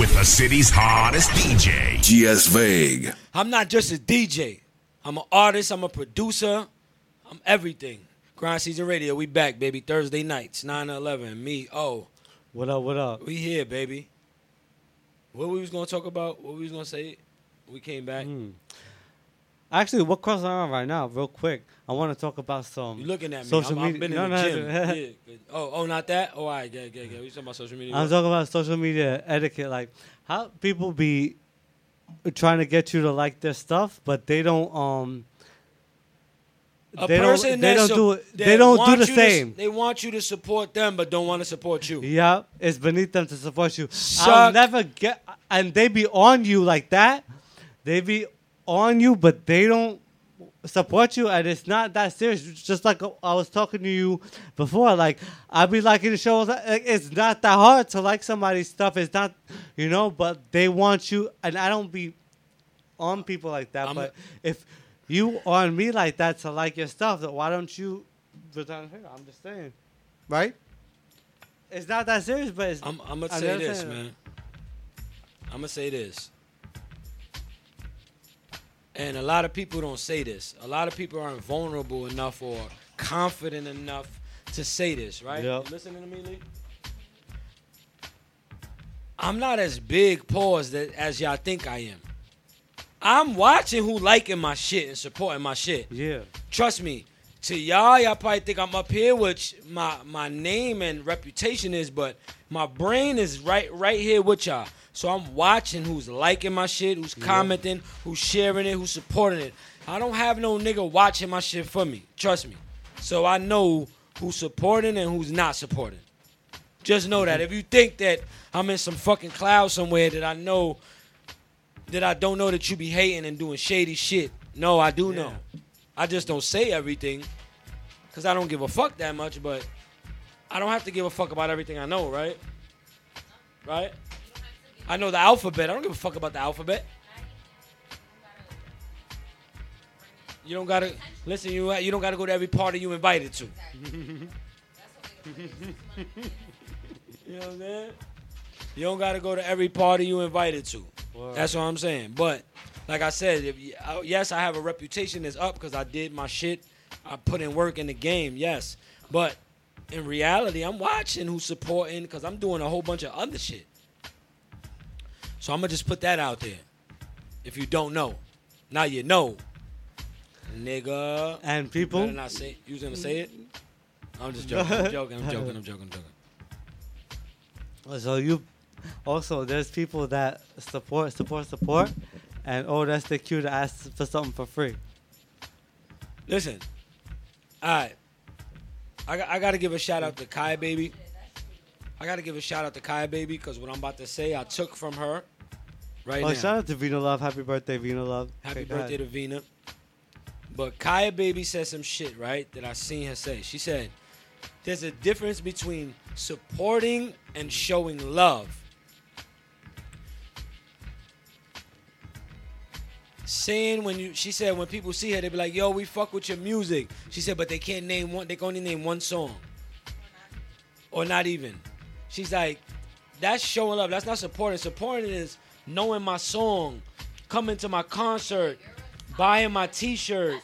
with the city's hottest DJ, GS Vague. I'm not just a DJ. I'm an artist. I'm a producer. I'm everything. Grind Season Radio. We back, baby. Thursday nights, 9 to 11. Me, What up, what up? we here, baby. What we was going to talk about? What we was going to say? We came back. Actually, what crossed my mind right now, real quick, I want to talk about some You looking at me. social I've media. been in the gym. Yeah. Oh, not that? Oh, all right. Get. We talking about social media. I'm talking about social media etiquette, like how people be trying to get you to like their stuff, but they don't. They don't do it. They don't do the same. They want you to support them, but don't want to support you. Yeah, it's beneath them to support you. Suck. I'll never get, and they be on you like that. They be on you, but they don't support you, and it's not that serious. Just like I was talking to you before, like I be liking the show. Like, it's not that hard to like somebody's stuff. It's not, but they want you, and I don't be on people like that. But if you on me like that to like your stuff, then why don't you return favor? I'm just saying, right? It's not that serious, but it's, I'm gonna say this, man. I'm gonna say this. And a lot of people don't say this. A lot of people aren't vulnerable enough or confident enough to say this, right? Yep. You listening to me, Lee? I'm not as big paused as y'all think I am. I'm watching who liking my shit and supporting my shit. Yeah. Trust me. To y'all probably think I'm up here, which my name and reputation is, but my brain is right here with y'all. So I'm watching who's liking my shit, who's commenting, who's sharing it, who's supporting it. I don't have no nigga watching my shit for me. Trust me. So I know who's supporting and who's not supporting. Just know that. If you think that I'm in some fucking cloud somewhere that I know that I don't know that you be hating and doing shady shit. No, I do know. I just don't say everything because I don't give a fuck that much, but I don't have to give a fuck about everything I know, right? Right? I know the alphabet. I don't give a fuck about the alphabet. You don't gotta listen. You don't gotta go to every party you invited to. You know what I'm saying? You don't gotta go to every party you invited to. Word. That's what I'm saying. But like I said, yes, I have a reputation that's up because I did my shit. I put in work in the game. Yes, but in reality, I'm watching who's supporting because I'm doing a whole bunch of other shit. So I'm going to just put that out there. If you don't know. Now you know. Nigga. And people. You not say, you was going to say it? I'm just joking. I'm joking. So you also, there's people that support. And that's the cue to ask for something for free. Listen. All right. I got to give a shout out to Kai Baby. Because what I'm about to say, I took from her now. Shout out to Vina Love. Happy birthday, Vina Love. Happy birthday to Vina. But Kaya Baby said some shit, right, that I seen her say. She said, there's a difference between supporting and showing love. She said when people see her, they be like, yo, we fuck with your music. She said, but they can't name one, they can only name one song. Or not even. She's like, that's showing love. That's not supporting. Supporting is knowing my song, coming to my concert, buying my T-shirt.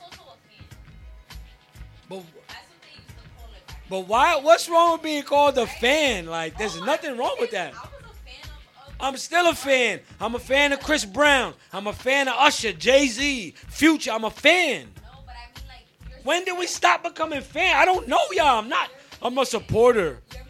But why? What's wrong with being called a fan? Like, there's nothing wrong with that. I'm still a fan. I'm a fan of Chris Brown. I'm a fan of Usher, Jay-Z, Future. I'm a fan. When did we stop becoming fan? I don't know, y'all. I'm a supporter.